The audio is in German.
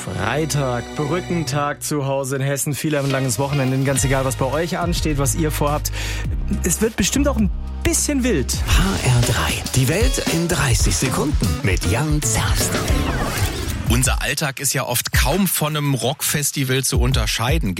Freitag, Brückentag zu Hause in Hessen. Viele haben ein langes Wochenende, ganz egal, was bei euch ansteht, was ihr vorhabt. Es wird bestimmt auch ein bisschen wild. HR3, die Welt in 30 Sekunden mit Jan Zerbst. Unser Alltag ist ja oft kaum von einem Rockfestival zu unterscheiden.